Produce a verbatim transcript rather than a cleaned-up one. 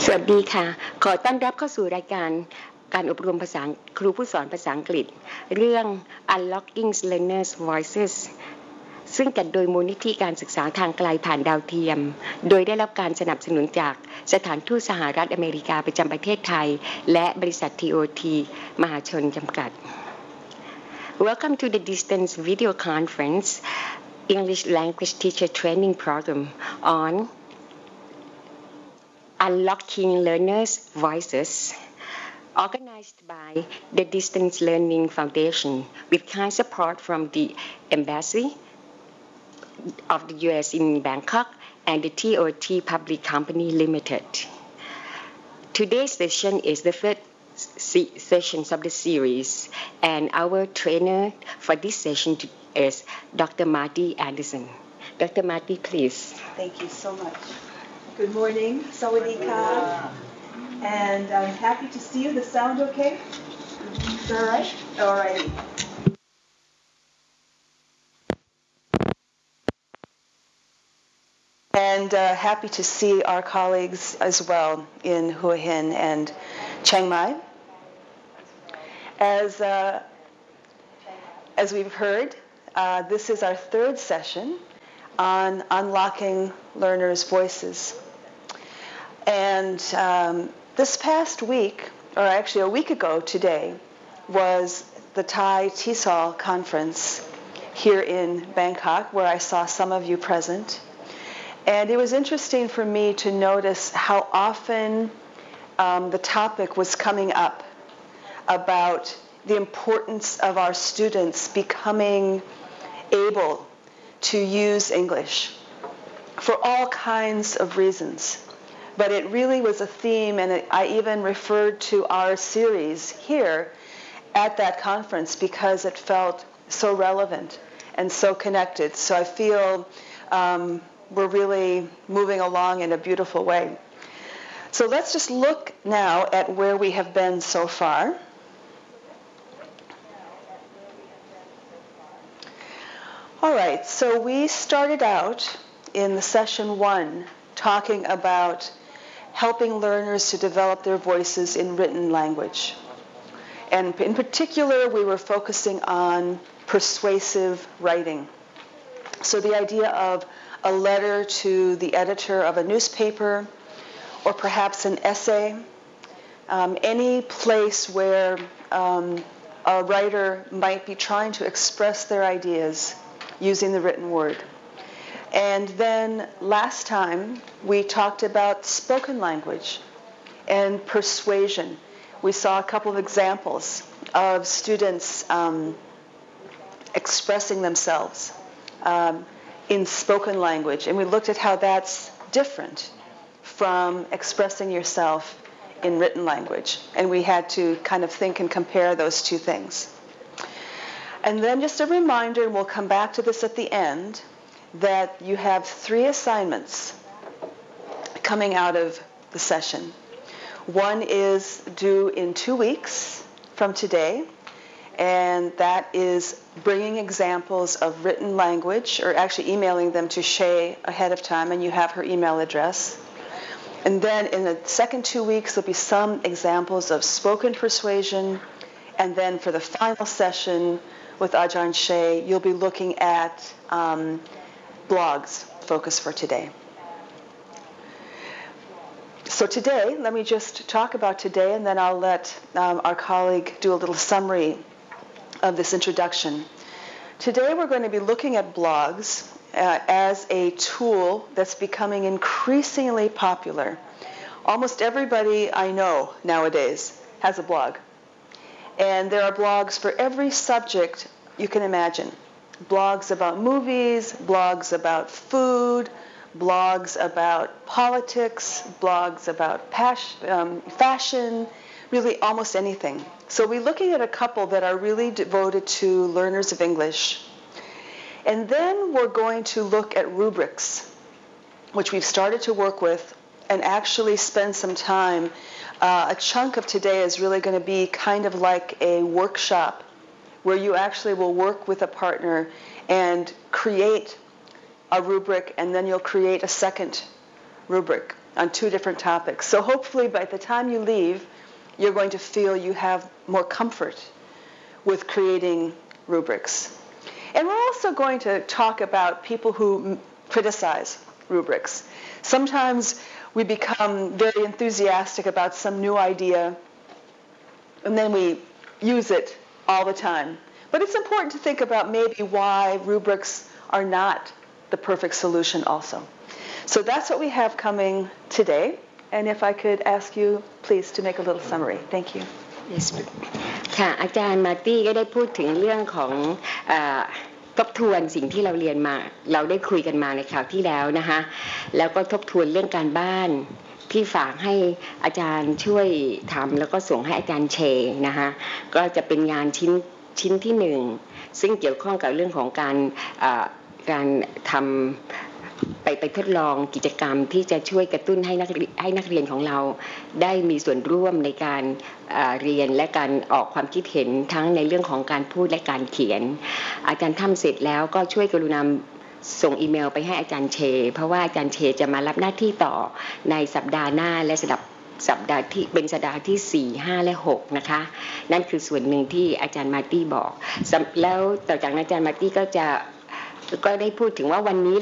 สวัสดีค่ะขอต้อนรับเข้าสู่รายการการอบรมภาษาครูผู้สอนภาษาอังกฤษเรื่อง Unlocking Learners' Voices ซึ่งจัดโดยมูลนิธิการศึกษาทางไกลผ่านดาวเทียมโดยได้รับการสนับสนุนจากสถานทูตสหรัฐอเมริกาประจำประเทศไทยและบริษัท ที โอ ที มหาชนจำกัด Welcome to the distance video conference English language teacher training program on Unlocking Learners' Voices, organized by the Distance Learning Foundation with kind support from the Embassy of the U S in Bangkok and the T O T Public Company Limited. Today's session is the first session of the series, and our trainer for this session is Doctor Marty Anderson. Doctor Marty, please. Thank you so much. Good morning, Sawadee-ka, and I'm happy to see you. The sound okay? Is that all right? All righty. And uh, happy to see our colleagues as well in Hua Hin and Chiang Mai. As, uh, as we've heard, uh, this is our third session on unlocking learners' voices. And um, this past week, or actually a week ago today, was the Thai T E S O L conference here in Bangkok, where I saw some of you present. And it was interesting for me to notice how often um, the topic was coming up about the importance of our students becoming able to use English for all kinds of reasons. But it really was a theme, and it, I even referred to our series here at that conference because it felt so relevant and so connected. So I feel um, we're really moving along in a beautiful way. So let's just look now at where we have been so far. All right, so we started out in the session one talking about helping learners to develop their voices in written language. And in particular, we were focusing on persuasive writing. So the idea of a letter to the editor of a newspaper, or perhaps an essay, um, any place where um, a writer might be trying to express their ideas using the written word. And then last time, we talked about spoken language and persuasion. We saw a couple of examples of students um, expressing themselves um, in spoken language. And we looked at how that's different from expressing yourself in written language. And we had to kind of think and compare those two things. And then just a reminder, and we'll come back to this at the end, that you have three assignments coming out of the session. One is due in two weeks from today, and that is bringing examples of written language, or actually emailing them to Shay ahead of time, and you have her email address. And then in the second two weeks, there'll be some examples of spoken persuasion, and then for the final session with Ajahn Shay, you'll be looking at um, blogs focus for today. So today, let me just talk about today, and then I'll let um, our colleague do a little summary of this introduction. Today we're going to be looking at blogs uh, as a tool that's becoming increasingly popular. Almost everybody I know nowadays has a blog. And there are blogs for every subject you can imagine. Blogs about movies, blogs about food, blogs about politics, blogs about pas- um, fashion, really almost anything. So we're looking at a couple that are really devoted to learners of English. And then we're going to look at rubrics, which we've started to work with and actually spend some time. Uh, a chunk of today is really going to be kind of like a workshop where you actually will work with a partner and create a rubric, and then you'll create a second rubric. on two different topics. So hopefully by the time you leave, you're going to feel you have more comfort with creating rubrics. And we're also going to talk about people who criticize rubrics. Sometimes we become very enthusiastic about some new idea, and then we use it all the time. But it's important to think about maybe why rubrics are not the perfect solution also. So that's what we have coming today. And if I could ask you, please, to make a little summary. Thank you. Yes. ค่ะอาจารย์มาร์ตี้ก็ได้พูดถึงเรื่องของเอ่อทบทวนสิ่งที่เราเรียนมาเราได้คุยกันมาในคราวที่แล้วนะคะแล้วก็ทบทวนเรื่องการบ้านที่ฝากให้อาจารย์ช่วยทำแล้วก็ส่งให้อาจารย์เชนะคะก็จะเป็นงานชิ้นชิ้นที่หนึ่งซึ่งเกี่ยวข้องกับเรื่องของการเอ่อการทำไปไปทดลองกิจกรรมที่จะช่วยกระตุ้นให้นักให้นักเรียนของเราได้มีส่วนร่วมในการเอ่อเรียนและการออกความคิดเห็นทั้งในเรื่องของการพูดและการเขียนอาจารย์ทำเสร็จแล้วก็ช่วยกรุณาส่งอีเมลไปให้อาจารย์เชเพราะว่าอาจารย์เชจะมารับหน้าที่ต่อในสัปดาห์หน้าและสัปดาห์สัปดาห์ที่เป็นสัปดาห์ที่สี่ ห้าและหกนะคะนั่นคือส่วนหนึ่งที่อาจารย์มาร์ตี้บอกแล้วต่อจากนั้นอาจารย์มาร์ตี้ก็จะก็ได้พูดถึงว่าวันนี้